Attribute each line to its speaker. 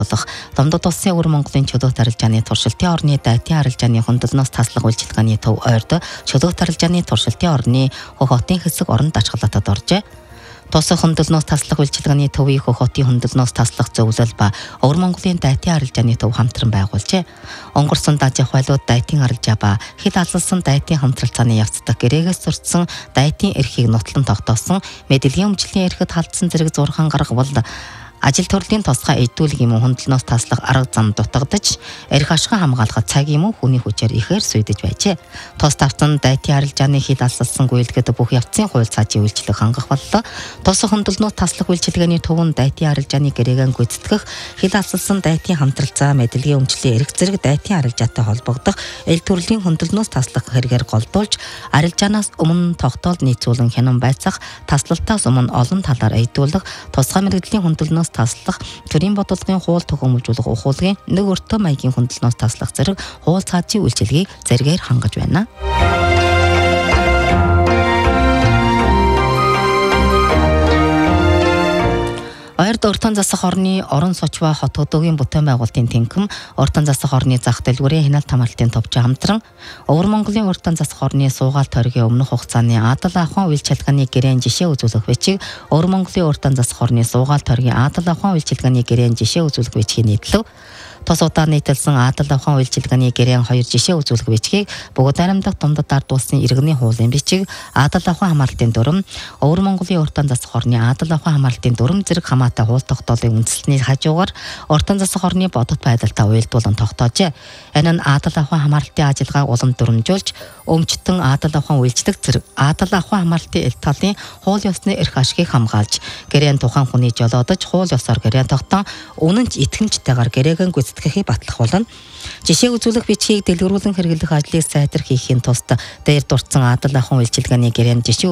Speaker 1: Домдод улсын өвөр Монголын чөлөөт арилжааны туршилтын орны дайтын арилжааны хөндлөнөөс таслах үйлчилгээний төв ойрд чөлөөт арилжааны туршилтын орны хохотын хэсэг оронд ачаглалтад оржээ. Тус хөндлөнөөс таслах үйлчилгээний төвийн хохотын хөндлөнөөс таслах зөвлөл ба өвөр Монголын дайтын арилжааны төв хамтран байгуулжээ. Онгорсон дажих байлууд дайтын арилжаа ба хэд алсан дайтын хамтралцааны явцдаг гэрээгээс зурцсан дайтын эрхийг нотлон тогтоосон мэдээллийн өмчлөлийн эрхэд халдсан зэрэг зурхан гаргавал ажил төрлийн тусгай эдүүлэг юм хөндлөнөөс таслах арга зам дутагдаж, эрх ашиг хамгаалахад цаг юм уу хүний хүчээр ихээр сүйдэж байжээ. Тус давтан дайтын арилжааны хэд алсан гүйлгэд бүх явцын хууль цаажийн үйлчлэг хангах боллоо. Тус хөндлөнөөс таслах үйлчилгээний төвөнд дайтын арилжааны гэрээгэн гүйцэтгэх, хэд алсан дайтын хамтралцаа мэдээллийн өмчлөлийн эрх зэрэг дайтын арилжаатай холбогдох, эл төрлийн хөндлөнөөс таслах хэрэгээр голдуулж, арилжаанаас өмнө тогтоолд нийцүүлэн хянан байцах, таслалтаас өмнө олон талаар эйдүүлэх, тусгай мэргэжлийн хөндлөнөөс таслах, төрийн бодлогын хууль төхөөрөмжүүлэх ухуулгын нэг өртөө маягийн хөндлөнөөс таслах зэрэг хууль цаажийн үйлчилгээг зэргээр хангаж байна. Ойрд Уртан засах орны орон сочва хот хөдөөгийн бүтээн байгуулалтын тэнхим, Уртан засах орны зах дэлгүүрийн хяналт хамгаалтын товч хамтран, өвөр Монголын Уртан засах орны суугаал тойргийн өмнөх хугацааны Адал ахуйн үйлчилгээний гэрээн жишээ үзүүлэх бичиг, өвөр Монголын Уртан засах орны суугаал тойргийн Адал ахуйн үйлчилгээний гэрээн жишээ үзүүлэх бичгийг нийтлэв. Тус удаа нийтэлсэн Адал ахуйн үйлчилгээний гэрээн 2 жишээ үзүүлэх бичгийг Бөгөөд Аримдах Дундад ард улсын иргэний хуулийн бичиг, Адал ахуйн хамгаалтын дүрм, өвөр Монголын Уртан засах орны Адал ахуйн хамгаалтын дүрм зэрэг хамаатай хууль тогтоолын үндэслэний хажуугаар Уртан засах орны бодит байдалтай уялдуулан тогтоожээ. Энэ нь Адал ахуйн хамгаалтын ажиллагааг улам дүрмжүүлж, өмчтөн Адал ахуйн үйлчлэг зэрэг Адал ахуйн хамгаалтын ил талын хууль ёсны эрх ашигыг хамгаалж, гэрээн тухайн хүний жолоодож хууль ёсоор гэрээн тогтоон үнэнч итгэмжтэйгээр гэрээгэн гүйцэтгэхийг батлахуулна. Жишээ үзүүлэх бичгийг дэлгэрүүлэн хэрэглэх ажлыг сайтар хийхийн тулд дээр дурдсан Адал ахуйн үйлчилгээний гэрээн жишээ